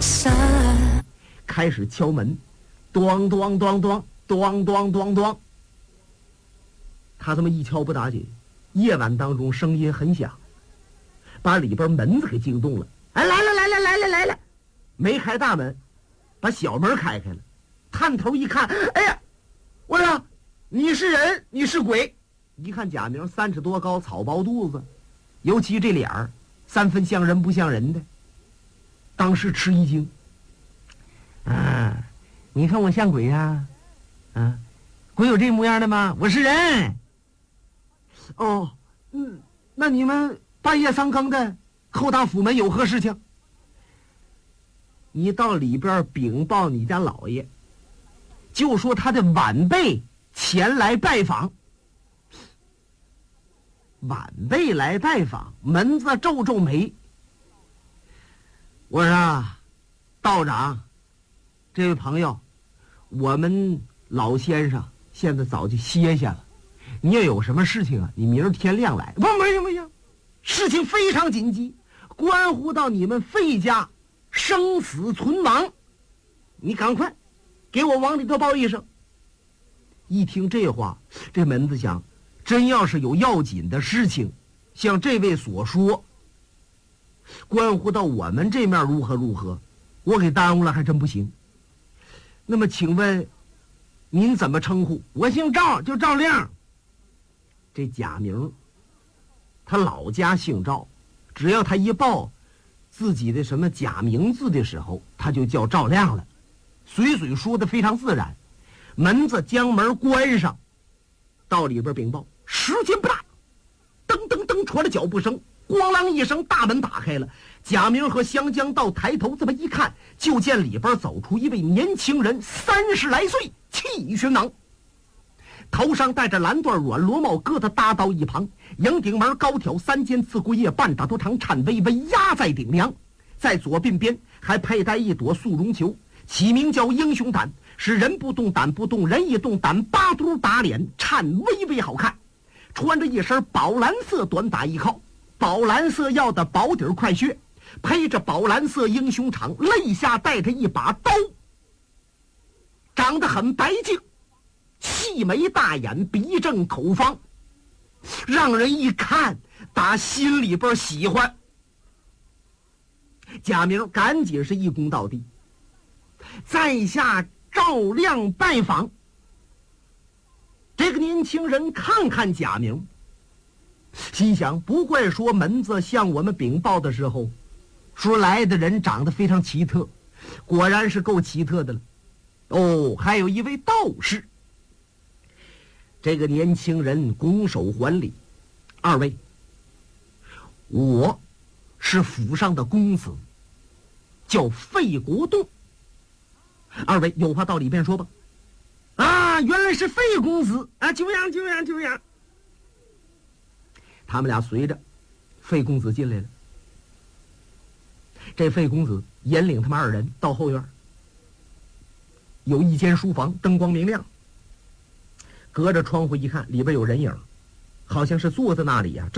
开始敲门，咚咚咚咚咚咚咚咚。他这么一敲不打紧，夜晚当中声音很响，把里边门子给惊动了。哎，来了来了来了来了！没开大门，把小门开了，探头一看，哎呀，我说你是人你是鬼？一看贾明30多高，草包肚子，尤其这脸儿3分像人不像人的，当时吃一惊。啊，你看我像鬼呀？啊，鬼有这模样的吗？我是人。哦，那你们半夜3更的叩打府门有何事情？你到里边禀报你家老爷，就说他的晚辈前来拜访。晚辈来拜访，门子皱皱眉。我说啊，道长，这位朋友，我们老先生现在早就歇下了，你也有什么事情啊？你明儿天亮来。不，没有，事情非常紧急，关乎到你们费家生死存亡，你赶快给我往里头报一声。一听这话，这门子想，真要是有要紧的事情，像这位所说，关乎到我们这面如何，我给耽误了还真不行。那么请问您怎么称呼？我姓赵，就赵亮。这贾明他老家姓赵，只要他一报自己的什么假名字的时候，他就叫赵亮了，随嘴说的非常自然。门子将门关上，到里边禀报。时间不大，噔噔噔传了脚步声，咣啷一声，大门打开了。贾明和香江道抬头这么一看，就见里边走出一位年轻人，30来岁，气轩昂，头上戴着蓝缎软罗帽，疙瘩搭到一旁，迎顶门高挑3尖刺龟叶，半打多长，颤巍巍压在顶梁，在左鬓边还佩戴一朵素绒球，起名叫英雄胆，是人不动胆不动，人一动胆8嘟打脸，颤巍巍好看。穿着一身宝蓝色短打衣靠，宝蓝色要的薄底快靴，披着宝蓝色英雄氅，肋下带着一把刀，长得很白净，细眉大眼，鼻正口方，让人一看打心里边喜欢。贾明赶紧是一躬到地，在下赵亮拜访。这个年轻人看看贾明，心想不怪说门子向我们禀报的时候说来的人长得非常奇特，果然是够奇特的了。哦，还有一位道士。这个年轻人拱手还礼，二位，我是府上的公子，叫费国栋。二位有话到里边说吧。啊，原来是费公子啊！久仰。他们俩随着费公子进来了。这费公子引领他们2人到后院，有一间书房，灯光明亮，隔着窗户一看，里边有人影，好像是坐在那里呀。